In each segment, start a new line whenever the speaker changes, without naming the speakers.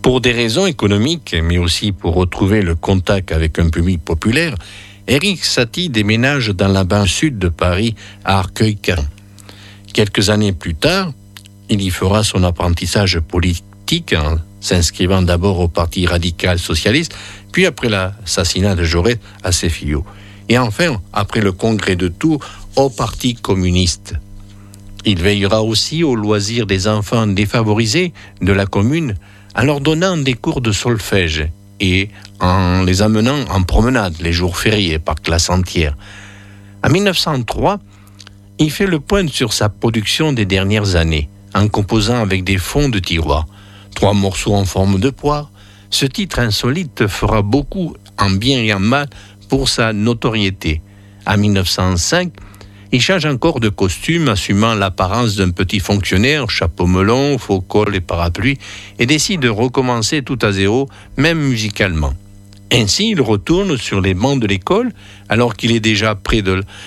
Pour des raisons économiques, mais aussi pour retrouver le contact avec un public populaire, Erik Satie déménage dans la banlieue sud de Paris, à Arcueil-Queyron. Quelques années plus tard, il y fera son apprentissage politique en s'inscrivant d'abord au Parti radical socialiste, puis après l'assassinat de Jaurès à ses fillots. Et enfin, après le congrès de Tours, au Parti communiste. Il veillera aussi aux loisirs des enfants défavorisés de la commune en leur donnant des cours de solfège et en les amenant en promenade les jours fériés par classe entière. En 1903, il fait le point sur sa production des dernières années en composant avec des fonds de tiroir. 3 morceaux en forme de poire. Ce titre insolite fera beaucoup en bien et en mal pour sa notoriété. En 1905, il change encore de costume, assumant l'apparence d'un petit fonctionnaire, chapeau melon, faux col et parapluie, et décide de recommencer tout à zéro, même musicalement. Ainsi, il retourne sur les bancs de l'école, alors qu'il est déjà près,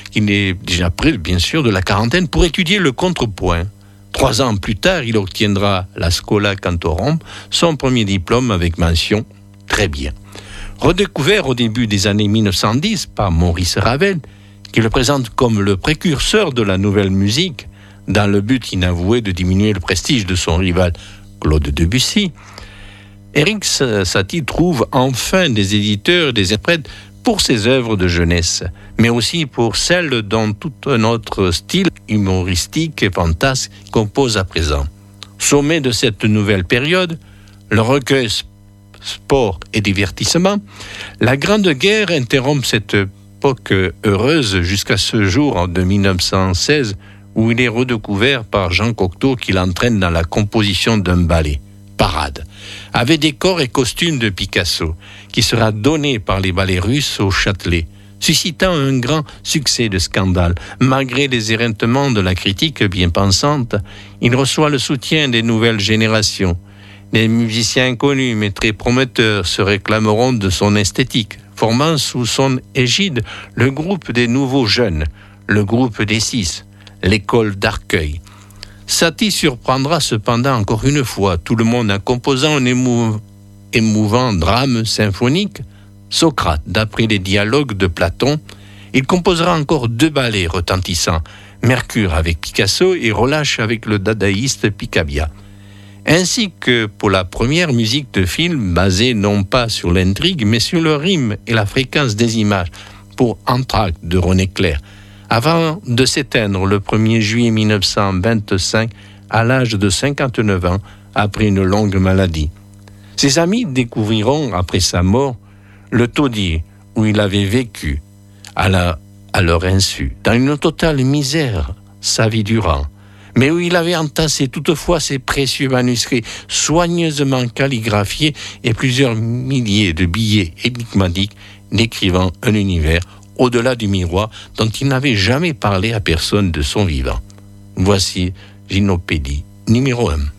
bien sûr, de la quarantaine, pour étudier le contrepoint. 3 ans plus tard, il obtiendra la Schola Cantorum, son premier diplôme avec mention « Très bien ». Redécouvert au début des années 1910 par Maurice Ravel, qui le présente comme le précurseur de la nouvelle musique, dans le but inavoué de diminuer le prestige de son rival Claude Debussy, Erik Satie trouve enfin des éditeurs et des interprètes pour ses œuvres de jeunesse, mais aussi pour celles dont tout un autre style humoristique et fantasque compose à présent. Sommet de cette nouvelle période, le recueil Sport et divertissement, la Grande Guerre interrompt cette époque heureuse jusqu'à ce jour de 1916 où il est redécouvert par Jean Cocteau qui l'entraîne dans la composition d'un ballet, Parade, avec décors et costumes de Picasso, qui sera donné par les ballets russes au Châtelet, suscitant un grand succès de scandale. Malgré les éreintements de la critique bien pensante, il reçoit le soutien des nouvelles générations. Les musiciens connus mais très prometteurs se réclameront de son esthétique, formant sous son égide le groupe des nouveaux jeunes, le groupe des 6, l'école d'Arcueil. Satie surprendra cependant encore une fois tout le monde en composant un émouvant drame symphonique, Socrate, d'après les dialogues de Platon. Il composera encore 2 ballets retentissants, Mercure avec Picasso et Relâche avec le dadaïste Picabia. Ainsi que pour la première musique de film basée non pas sur l'intrigue, mais sur le rythme et la fréquence des images, pour Entr'acte de René Clair, avant de s'éteindre le 1er juillet 1925 à l'âge de 59 ans, après une longue maladie. Ses amis découvriront, après sa mort, le taudis où il avait vécu, à leur insu, dans une totale misère, sa vie durant, mais où il avait entassé toutefois ses précieux manuscrits soigneusement calligraphiés et plusieurs milliers de billets énigmatiques décrivant un univers au-delà du miroir dont il n'avait jamais parlé à personne de son vivant. Voici Gynopédie numéro 1.